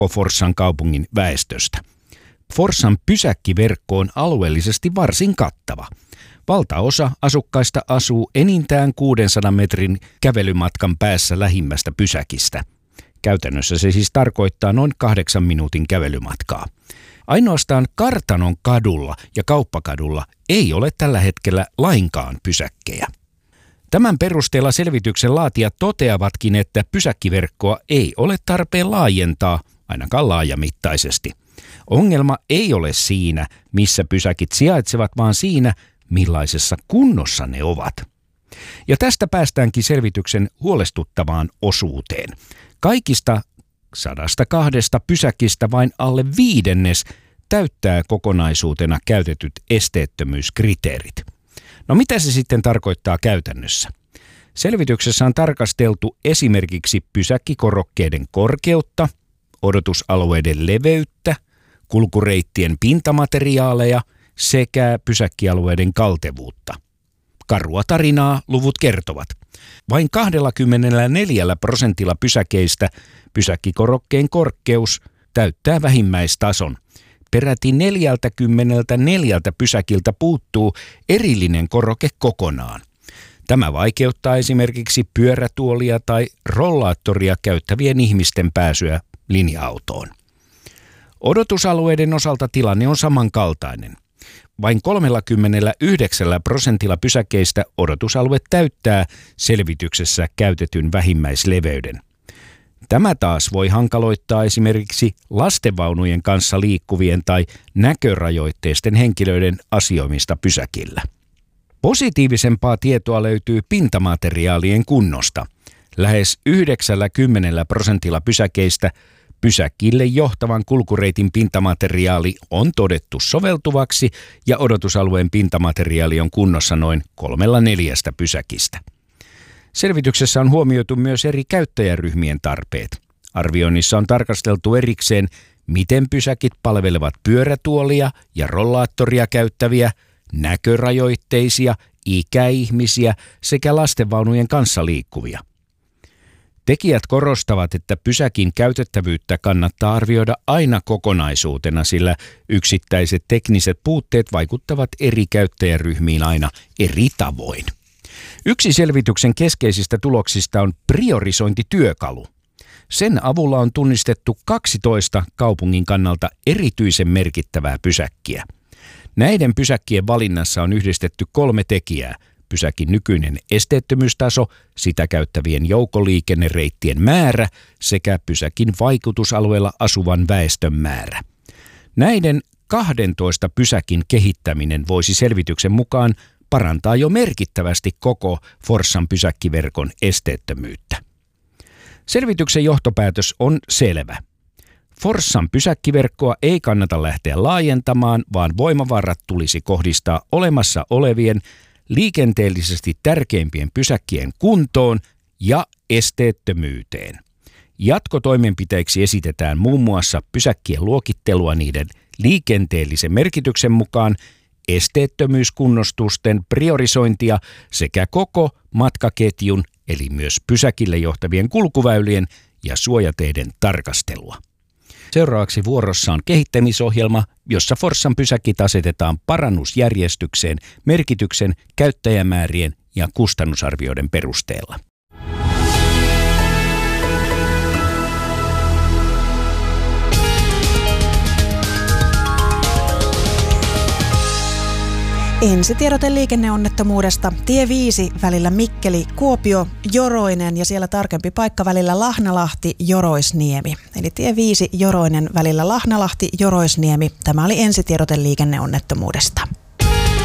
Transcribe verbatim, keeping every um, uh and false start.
koko Forssan kaupungin väestöstä. Forssan pysäkkiverkko on alueellisesti varsin kattava. Valtaosa asukkaista asuu enintään kuudensadan metrin kävelymatkan päässä lähimmästä pysäkistä. Käytännössä se siis tarkoittaa noin kahdeksan minuutin kävelymatkaa. Ainoastaan Kartanon kadulla ja Kauppakadulla ei ole tällä hetkellä lainkaan pysäkkejä. Tämän perusteella selvityksen laatijat toteavatkin, että pysäkkiverkkoa ei ole tarpeen laajentaa, ainakaan laajamittaisesti. Ongelma ei ole siinä, missä pysäkit sijaitsevat, vaan siinä, millaisessa kunnossa ne ovat. Ja tästä päästäänkin selvityksen huolestuttavaan osuuteen. Kaikista sadasta kahdesta pysäkistä vain alle viidennes täyttää kokonaisuutena käytetyt esteettömyyskriteerit. No mitä se sitten tarkoittaa käytännössä? Selvityksessä on tarkasteltu esimerkiksi pysäkkikorokkeiden korkeutta, odotusalueiden leveyttä, kulkureittien pintamateriaaleja sekä pysäkkialueiden kaltevuutta. Karua tarinaa luvut kertovat. Vain kaksikymmentäneljä prosentilla pysäkeistä pysäkkikorokkeen korkeus täyttää vähimmäistason. Peräti neljäkymmentäneljä pysäkiltä puuttuu erillinen koroke kokonaan. Tämä vaikeuttaa esimerkiksi pyörätuolia tai rollaattoria käyttävien ihmisten pääsyä linja-autoon. Odotusalueiden osalta tilanne on samankaltainen. Vain kolmekymmentäyhdeksän prosentilla pysäkeistä odotusalue täyttää selvityksessä käytetyn vähimmäisleveyden. Tämä taas voi hankaloittaa esimerkiksi lastenvaunujen kanssa liikkuvien tai näkörajoitteisten henkilöiden asioimista pysäkillä. Positiivisempaa tietoa löytyy pintamateriaalien kunnosta. Lähes yhdeksänkymmentä prosentilla pysäkeistä pysäkille johtavan kulkureitin pintamateriaali on todettu soveltuvaksi ja odotusalueen pintamateriaali on kunnossa noin kolmella neljästä pysäkistä. Selvityksessä on huomioitu myös eri käyttäjäryhmien tarpeet. Arvioinnissa on tarkasteltu erikseen, miten pysäkit palvelevat pyörätuolia ja rollaattoria käyttäviä, näkörajoitteisia, ikäihmisiä sekä lastenvaunujen kanssa liikkuvia. Tekijät korostavat, että pysäkin käytettävyyttä kannattaa arvioida aina kokonaisuutena, sillä yksittäiset tekniset puutteet vaikuttavat eri käyttäjäryhmiin aina eri tavoin. Yksi selvityksen keskeisistä tuloksista on priorisointityökalu. Sen avulla on tunnistettu kaksitoista kaupungin kannalta erityisen merkittävää pysäkkiä. Näiden pysäkkien valinnassa on yhdistetty kolme tekijää: pysäkin nykyinen esteettömyystaso, sitä käyttävien joukkoliikennereittien määrä sekä pysäkin vaikutusalueella asuvan väestön määrä. Näiden kahdentoista pysäkin kehittäminen voisi selvityksen mukaan parantaa jo merkittävästi koko Forssan pysäkkiverkon esteettömyyttä. Selvityksen johtopäätös on selvä. Forssan pysäkkiverkkoa ei kannata lähteä laajentamaan, vaan voimavarat tulisi kohdistaa olemassa olevien liikenteellisesti tärkeimpien pysäkkien kuntoon ja esteettömyyteen. Jatkotoimenpiteiksi esitetään muun muassa pysäkkien luokittelua niiden liikenteellisen merkityksen mukaan, esteettömyyskunnostusten priorisointia sekä koko matkaketjun eli myös pysäkille johtavien kulkuväylien ja suojateiden tarkastelua. Seuraavaksi vuorossa on kehittämisohjelma, jossa Forssan pysäkit asetetaan parannusjärjestykseen merkityksen, käyttäjämäärien ja kustannusarvioiden perusteella. Ensitiedote liikenneonnettomuudesta. Tie viisi välillä Mikkeli-Kuopio, Joroinen ja siellä tarkempi paikka välillä Lahnalahti, Joroisniemi. Eli tie viisi Joroinen välillä Lahnalahti, Joroisniemi. Tämä oli ensitiedote liikenneonnettomuudesta.